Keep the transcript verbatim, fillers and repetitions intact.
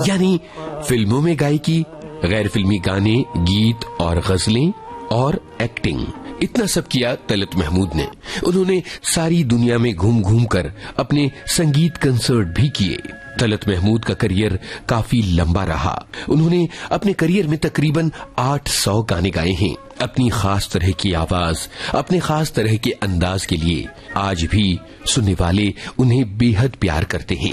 यानी फिल्मों में गायकी, गैर फिल्मी गाने, गीत और गजलें और एक्टिंग, इतना सब किया तलत महमूद ने। उन्होंने सारी दुनिया में घूम घूम कर अपने संगीत कंसर्ट भी किए। तलत महमूद का करियर काफी लंबा रहा। उन्होंने अपने करियर में तकरीबन आठ सौ गाने गाए हैं। अपनी खास तरह की आवाज, अपने खास तरह के अंदाज के लिए आज भी सुनने वाले उन्हें बेहद प्यार करते हैं।